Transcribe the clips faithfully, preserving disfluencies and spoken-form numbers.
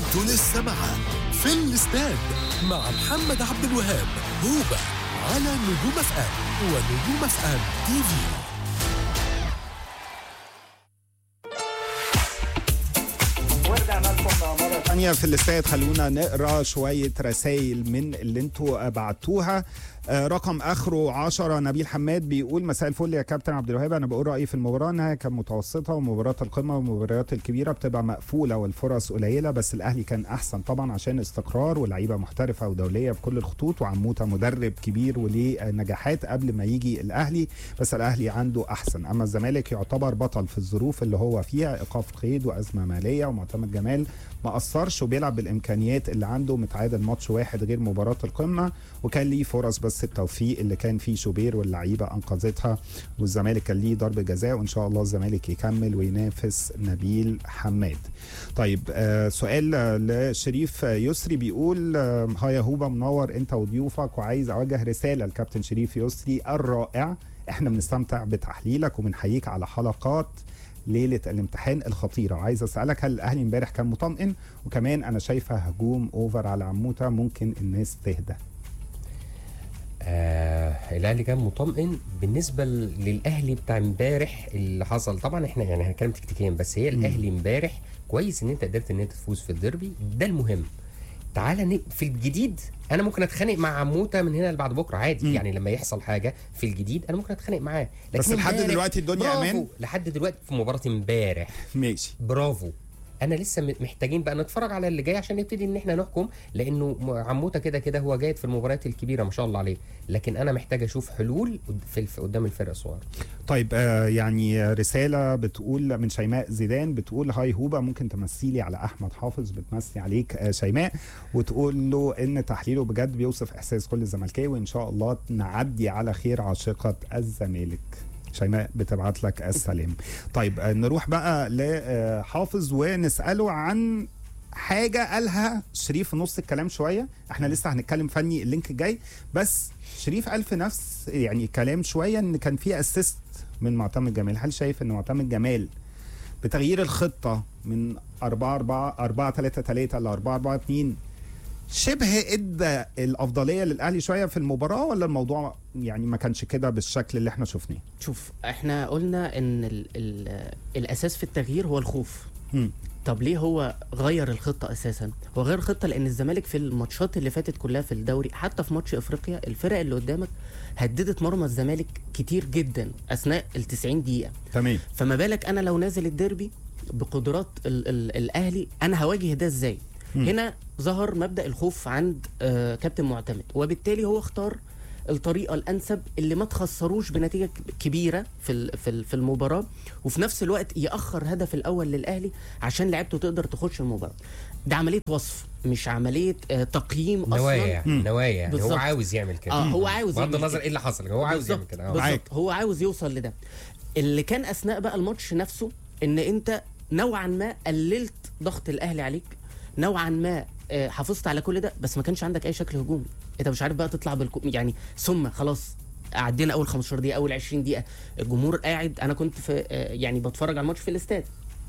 انتوا لسه معاه في الاستاد مع محمد عبد الوهاب هوبا على نجوم اف ام ونجوم اف ام تي في. ثانية في الاستاد. خلونا نقرا شوية رسائل من اللي انتوا بعتوها. آه رقم اخره عشرة نبيل حماد بيقول مساء الفل يا كابتن عبد الوهاب، انا بقول رايي في المباراه انها كان متوسطه، ومباريات القمه والمباريات الكبيره بتبقى مقفوله والفرص قليله، بس الاهلي كان احسن طبعا عشان استقرار واللعيبه محترفه ودوليه في كل الخطوط، وعموته مدرب كبير وليه نجاحات قبل ما يجي الاهلي، بس الاهلي عنده احسن. اما الزمالك يعتبر بطل في الظروف اللي هو فيها، ايقاف قيد وازمه ماليه، ومعتمد جمال ما قصرش وبيلعب بالامكانيات اللي عنده، متعادل ماتش واحد غير مباراه القمه، وكان ليه فرص بس التوفيق اللي كان فيه شوبير واللعيبه انقذتها، والزمالك كان ليه ضربه جزاء، وان شاء الله الزمالك يكمل وينافس. نبيل حماد. طيب آه سؤال لشريف يسري بيقول آه هيا هوبا منور انت وضيوفك، وعايز اوجه رساله لكابتن شريف يسري الرائع، احنا بنستمتع بتحليلك وبنحييك على حلقات ليله الامتحان الخطيره. عايز اسالك هل الاهلي امبارح كان مطمئن؟ وكمان انا شايفه هجوم اوفر على عموته، ممكن الناس تهدى. آه الاهلي كان مطمئن بالنسبه للاهلي بتاع امبارح اللي حصل. طبعا احنا يعني هنتكلم تكتيكيا، بس هي الاهلي امبارح كويس ان انت قدرت ان انت تفوز في الديربي، ده المهم. تعالى في الجديد، انا ممكن اتخانق مع عموته من هنا لبعد بكره عادي. م. يعني لما يحصل حاجه في الجديد انا ممكن اتخانق معاه، لكن بس لحد دلوقتي الدنيا امان. لحد دلوقتي في مباراه امبارح ماشي برافو. انا لسه محتاجين بقى نتفرج على اللي جاي عشان نبتدي ان احنا نحكم، لانه عموته كده كده هو جايد في المباريات الكبيره ما شاء الله عليه، لكن انا محتاج اشوف حلول في قدام الفرق الصغيره. طيب آه يعني رساله بتقول من شيماء زيدان، بتقول هاي هوبا ممكن تمثيلي على احمد حافظ، بتمثلي عليك آه شيماء، وتقول له ان تحليله بجد بيوصف احساس كل الزملكاوي، وان شاء الله نعدي على خير عاشقه الزمالك. شيماء بتبعت لك السلام. طيب نروح بقى لحافظ ونسأله عن حاجة قالها شريف في نص الكلام شوية، احنا لسه هنتكلم فني اللينك الجاي، بس شريف قال في نفس يعني كلام شوية ان كان في اسيست من معتمد جمال. هل شايف ان معتمد جمال بتغيير الخطة من أربعة أربعة أربعة ثلاثة ثلاثة ل أربعة أربعة اثنين شبه ادى الافضليه للاهلي شويه في المباراه، ولا الموضوع يعني ما كانش كده بالشكل اللي احنا شفناه؟ شوف، احنا قلنا ان ال ال الاساس في التغيير هو الخوف. م. طب ليه هو غير الخطه اساسا؟ هو غير الخطه لان الزمالك في الماتشات اللي فاتت كلها في الدوري، حتى في ماتش افريقيا، الفرق اللي قدامك هددت مرمى الزمالك كتير جدا اثناء ال تسعين دقيقه. تمام. فما بالك انا لو نازل الديربي بقدرات ال ال الاهلي، انا هواجه ده ازاي؟ م. هنا ظهر مبدأ الخوف عند آه كابتن معتمد، وبالتالي هو اختار الطريقة الأنسب اللي ما تخسروش بنتيجة كبيرة في في في المباراة، وفي نفس الوقت يأخر هدف الأول للأهلي عشان لعبته تقدر تخش المباراة. ده عملية وصف مش عملية آه تقييم أصلا. نوايا نوايا يعني هو عاوز يعمل كده. آه هو عاوز بغض النظر ايه اللي حصل، هو عاوز يعمل كده. بالظبط، هو عاوز يوصل لده. اللي كان أثناء بقى الماتش نفسه إن أنت نوعا ما قللت ضغط الأهلي عليك، نوعا ما حافظت على كل ده، بس ما كانش عندك اي شكل هجومي. انت مش عارف بقى تطلع بالكو... يعني ثم خلاص عدينا اول خمستاشر دقيقه، اول عشرين دقيقه الجمهور قاعد، انا كنت في يعني بتفرج على الماتش في الاستاد،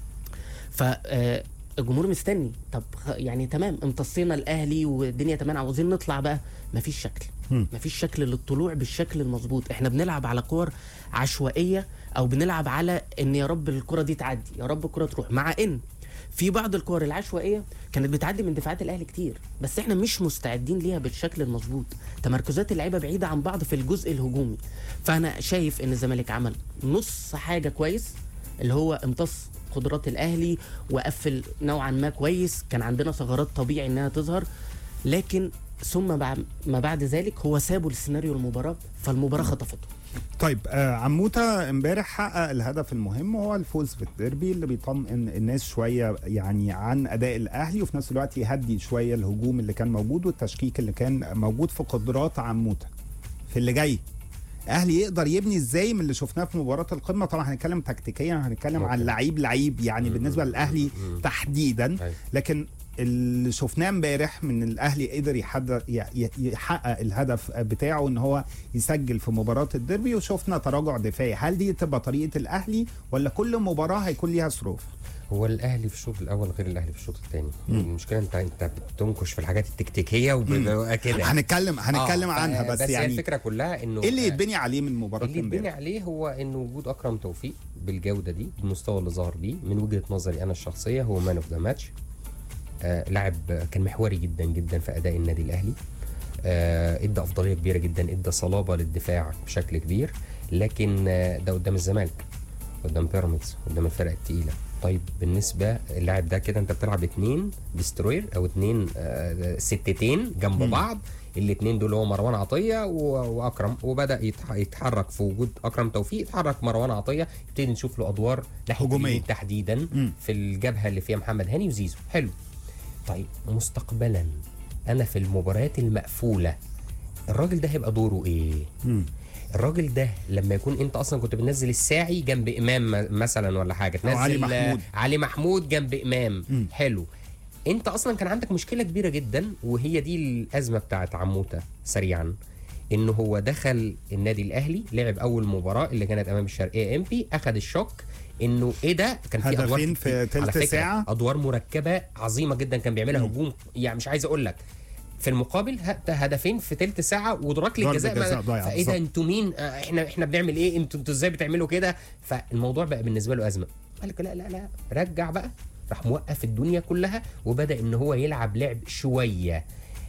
فالجمهور مستني. طب يعني تمام، امتصينا الاهلي والدنيا تمام، عاوزين نطلع بقى، مفيش شكل مفيش شكل للطلوع بالشكل المظبوط. احنا بنلعب على كور عشوائيه، او بنلعب على ان يا رب الكره دي تعدي، يا رب الكره تروح، مع ان في بعض الكور العشوائيه كانت بتعدي من دفاعات الاهلي كتير، بس احنا مش مستعدين ليها بالشكل المظبوط. تمركزات اللعيبه بعيده عن بعض في الجزء الهجومي. فانا شايف ان الزمالك عمل نص حاجه كويس، اللي هو امتص قدرات الاهلي وقفل نوعا ما كويس، كان عندنا ثغرات طبيعي انها تظهر، لكن ثم ما بعد ذلك هو سابوا السيناريو المباراه، فالمباراه خطفته. طيب آه عموته امبارح حقق الهدف المهم وهو الفوز في الديربي اللي بيطمئن الناس شويه يعني عن اداء الاهلي، وفي نفس الوقت يهدي شويه الهجوم اللي كان موجود والتشكيك اللي كان موجود في قدرات عموته. في اللي جاي الاهلي يقدر يبني ازاي من اللي شفناه في مباراه القمه؟ طبعا هنتكلم تكتيكيا، هنتكلم عن لعيب لعيب يعني بالنسبه للاهلي تحديدا، لكن اللي شفناه امبارح من الاهلي قدر يحد- ي- ي- يحقق الهدف بتاعه ان هو يسجل في مباراه الديربي، وشفنا تراجع دفاعي. هل دي تبقى طريقه الاهلي ولا كل مباراه هيكون ليها ظروف؟ هو الاهلي في الشوط الاول غير الاهلي في الشوط الثاني. المشكله انت انت بتنكش في الحاجات التكتيكيه وكده. هنتكلم هنتكلم آه، عنها بس, بس يعني هي الفكره كلها انه ايه اللي يتبني عليه من مباراه اللي يتبني امبارح؟ عليه هو ان وجود اكرم توفيق بالجوده دي بالمستوى اللي ظهر بيه. من وجهه نظري انا الشخصيه هو مان اوف ذا ماتش. آه لاعب كان محوري جدا جدا في اداء النادي الاهلي. آه ادى افضليه كبيره جدا، ادى صلابه للدفاع بشكل كبير. لكن آه ده قدام الزمالك، قدام بيراميدز، قدام الفرق الثقيله. طيب بالنسبه اللاعب ده كده انت بتلعب اتنين ديستروير او اتنين آه ستتين جنب مم. بعض. الاثنين دول هو مروان عطيه و- واكرم، وبدا يتح- يتحرك في وجود اكرم توفيق، يتحرك مروان عطيه، يبتدي نشوف له ادوار ناحيه هجومية. اليمين تحديدا مم. في الجبهه اللي فيها محمد هاني وزيزو. حلو. طيب مستقبلا انا في المباريات المقفوله الراجل ده هيبقى دوره ايه؟ مم. الراجل ده لما يكون انت اصلا كنت بتنزل الساعي جنب امام م- مثلا ولا حاجه، تنزل علي محمود. علي محمود جنب امام. مم. حلو. انت اصلا كان عندك مشكله كبيره جدا، وهي دي الازمه بتاعت عموته سريعا. انه هو دخل النادي الاهلي لعب اول مباراه اللي كانت امام الشرقيه ام بي، اخذ الشوك انه ايه ده. كان في ادوار هدفين في كتير. على تلت فكرة ساعة. ادوار مركبه عظيمه جدا كان بيعملها مم. هجوم، يعني مش عايز اقول لك. في المقابل هت- هدفين في تلت ساعه وركله ضربة جزاء. جزاء ما- ضايعة فايه بالظبط. ده انتوا مين؟ آه، احنا احنا بنعمل ايه؟ انتوا انتوا ازاي بتعملوا كده؟ فالموضوع بقى بالنسبه له ازمه. قال لك لا لا لا رجع بقى. راح موقف الدنيا كلها وبدا ان هو يلعب لعب شويه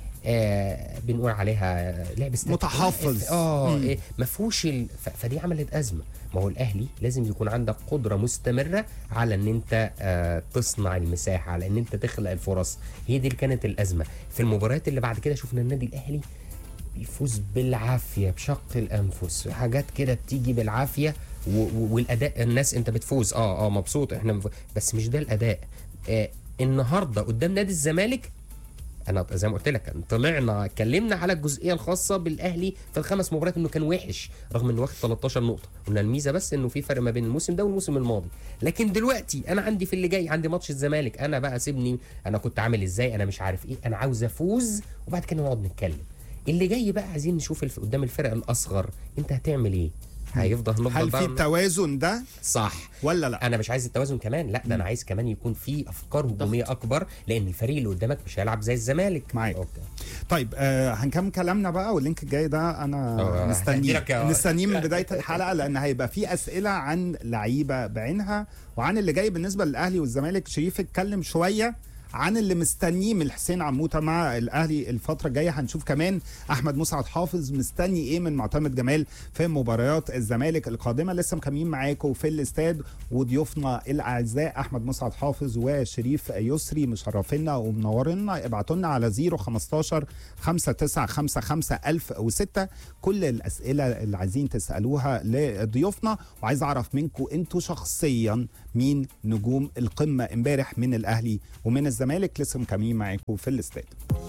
آه بنقول عليها لعب استثناء. متحفظ. اه مم. إيه، ما فيهوش ال... ف... فدي عملت ازمه. ما هو الاهلي لازم يكون عندك قدره مستمره على ان انت آه تصنع المساحه، على ان انت تخلق الفرص. هي دي اللي كانت الازمه. في المباريات اللي بعد كده شفنا النادي الاهلي بيفوز بالعافيه بشق الانفس، حاجات كده بتيجي بالعافيه و... و... والاداء الناس انت بتفوز اه اه مبسوط احنا مف... بس مش ده الاداء. آه النهارده قدام نادي الزمالك انا زي ما قلت لك طلعنا اتكلمنا على الجزئيه الخاصه بالاهلي في الخمس مباريات انه كان وحش رغم انه واخد تلتاشر نقطه. قلنا الميزه بس انه في فرق ما بين الموسم ده والموسم الماضي. لكن دلوقتي انا عندي في اللي جاي عندي ماتش الزمالك. انا بقى سيبني انا كنت عامل ازاي، انا مش عارف ايه، انا عاوز افوز وبعد كده نقعد نتكلم. اللي جاي بقى عايزين نشوف الف... قدام الفرق الاصغر انت هتعمل ايه. هيفضل نفضل هل في بقى التوازن ده صح ولا لا؟ انا مش عايز التوازن كمان، لا ده انا عايز كمان يكون في افكار هجوميه اكبر، لان الفريق اللي قدامك مش هيلعب زي الزمالك. معاك. أوكي. طيب آه هنكمل كلامنا بقى، واللينك الجاي ده انا آه، مستنيه هديلك يا- مستنيه من بدايه الحلقه، لان هيبقى في اسئله عن لعيبه بعينها وعن اللي جاي بالنسبه للاهلي والزمالك. شريف اتكلم شويه عن اللي مستنيه من حسين عموته مع الاهلي الفتره الجايه. هنشوف كمان احمد مسعد حافظ مستني ايه من معتمد جمال في مباريات الزمالك القادمه. لسه مكملين معاكم في الاستاد وضيوفنا الاعزاء احمد مسعد حافظ وشريف يسري مشرفينا ومنورينا. ابعتوا لنا على صفر خمستاشر خمسة تسعة خمسة خمسة ألف وستة كل الاسئله اللي عايزين تسالوها لضيوفنا، وعايز اعرف منكم انتوا شخصيا مين نجوم القمه امبارح من الاهلي ومن الزمالك. لسه مكملين معاكم في الاستاد.